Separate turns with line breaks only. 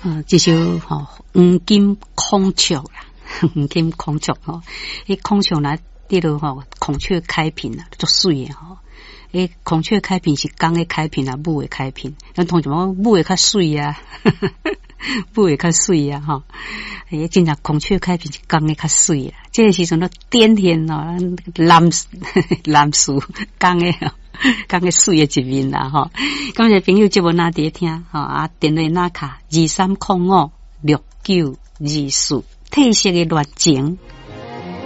这首黄金孔雀啦，黄金孔雀迄孔雀啦，滴落孔雀开屏啦，足水诶孔雀开屏是公诶开屏啊，母诶开屏，咱通常讲母诶较水啊，母诶较水啊真正孔雀开屏是公诶较水啦。这个时阵都点天蓝树公诶水诶一面啦感谢朋友节目哪伫听电话哪卡23056924，褪色诶热情。